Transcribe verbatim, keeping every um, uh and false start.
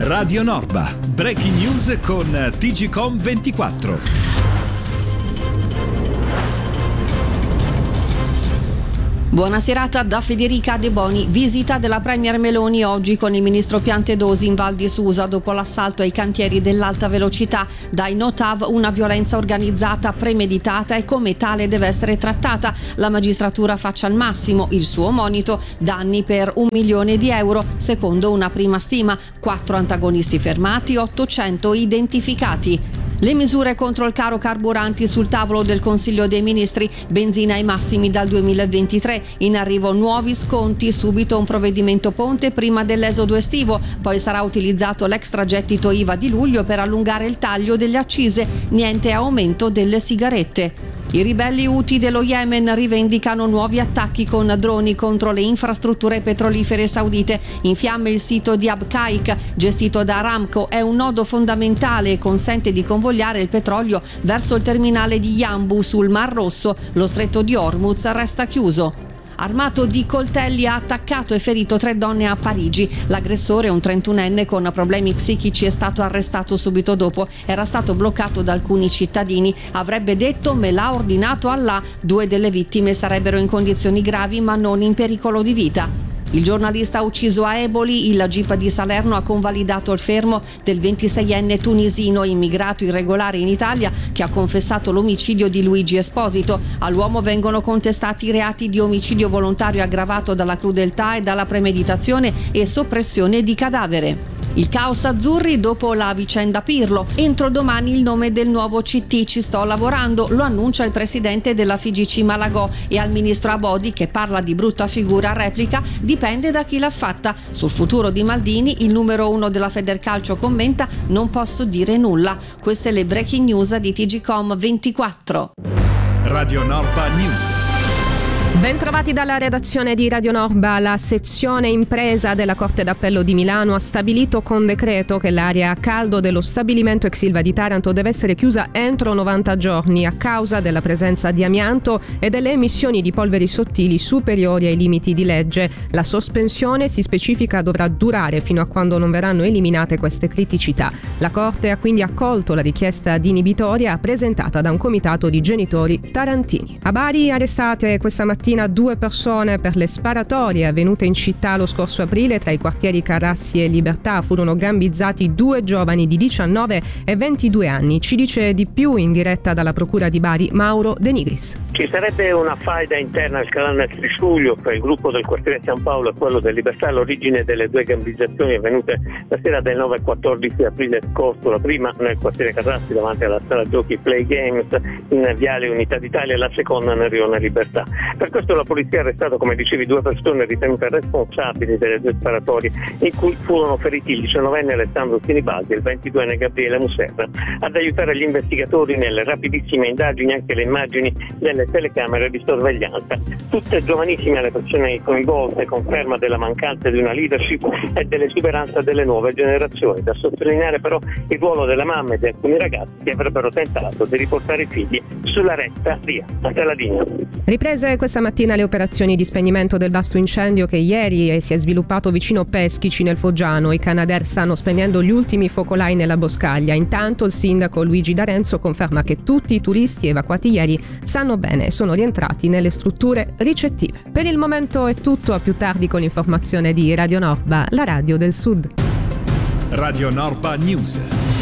Radio Norba, breaking news con T G Com ventiquattro. Buona serata da Federica De Boni. Visita della Premier Meloni oggi con il ministro Piantedosi in Val di Susa dopo l'assalto ai cantieri dell'alta velocità. Dai Notav una violenza organizzata, premeditata e come tale deve essere trattata. La magistratura faccia al massimo il suo monito, danni per un milione di euro, secondo una prima stima. Quattro antagonisti fermati, ottocento identificati. Le misure contro il caro carburanti sul tavolo del Consiglio dei Ministri, benzina ai massimi dal duemilaventitré, in arrivo nuovi sconti, subito un provvedimento ponte prima dell'esodo estivo, poi sarà utilizzato l'extragettito I V A di luglio per allungare il taglio delle accise, niente aumento delle sigarette. I ribelli Houthi dello Yemen rivendicano nuovi attacchi con droni contro le infrastrutture petrolifere saudite. In fiamme il sito di Abqaiq, gestito da Aramco, è un nodo fondamentale e consente di convogliare il petrolio verso il terminale di Yanbu sul Mar Rosso. Lo stretto di Hormuz resta chiuso. Armato di coltelli ha attaccato e ferito tre donne a Parigi. L'aggressore, un trentunenne con problemi psichici, è stato arrestato subito dopo. Era stato bloccato da alcuni cittadini. Avrebbe detto "me l'ha ordinato Allah". Due delle vittime sarebbero in condizioni gravi ma non in pericolo di vita. Il giornalista ucciso a Eboli, il G I P di Salerno ha convalidato il fermo del ventiseienne tunisino immigrato irregolare in Italia che ha confessato l'omicidio di Luigi Esposito. All'uomo vengono contestati reati di omicidio volontario aggravato dalla crudeltà e dalla premeditazione e soppressione di cadavere. Il caos azzurri dopo la vicenda Pirlo. Entro domani il nome del nuovo C T, ci sto lavorando, lo annuncia il presidente della F I G C Malagò, e al ministro Abodi, che parla di brutta figura, replica: dipende da chi l'ha fatta. Sul futuro di Maldini il numero uno della Federcalcio commenta: non posso dire nulla. Queste le breaking news di T G Com ventiquattro. Radio Norba News. Bentrovati dalla redazione di Radio Norba. La sezione impresa della Corte d'Appello di Milano ha stabilito con decreto che l'area a caldo dello stabilimento ex Ilva di Taranto deve essere chiusa entro novanta giorni a causa della presenza di amianto e delle emissioni di polveri sottili superiori ai limiti di legge. La sospensione, si specifica, dovrà durare fino a quando non verranno eliminate queste criticità. La Corte ha quindi accolto la richiesta di inibitoria presentata da un comitato di genitori tarantini. A Bari arrestate questa mattina due persone per le sparatorie avvenute in città lo scorso aprile tra i quartieri Carrassi e Libertà. Furono gambizzati due giovani di diciannove e ventidue anni. Ci dice di più in diretta dalla Procura di Bari Mauro De Nigris. Ci sarebbe una faida interna al canale Trisciuglio tra il gruppo del quartiere San Paolo e quello del Libertà all'origine delle due gambizzazioni avvenute la sera del nove e quattordici aprile scorso, la prima nel quartiere Carrassi davanti alla sala giochi Play Games in Viale Unità d'Italia e la seconda nel rione Libertà. Per questo la polizia ha arrestato, come dicevi, due persone ritenute responsabili delle due sparatorie, in cui furono feriti il diciannovenne Alessandro Sinibaldi e il ventiduenne Gabriele Muserra. Ad aiutare gli investigatori nelle rapidissime indagini anche le immagini delle telecamere di sorveglianza. Tutte giovanissime le persone coinvolte, conferma della mancanza di una leadership e dell'esuberanza delle nuove generazioni. Da sottolineare però il ruolo della mamma e di alcuni ragazzi che avrebbero tentato di riportare i figli sulla retta via. A te la linea. Riprese questa mattina le operazioni di spegnimento del vasto incendio che ieri si è sviluppato vicino Peschici nel Foggiano. I Canadair stanno spegnendo gli ultimi focolai nella boscaglia. Intanto il sindaco Luigi D'Arenzo conferma che tutti i turisti evacuati ieri stanno bene e sono rientrati nelle strutture ricettive. Per il momento è tutto, a più tardi con l'informazione di Radio Norba, la radio del Sud. Radio Norba News.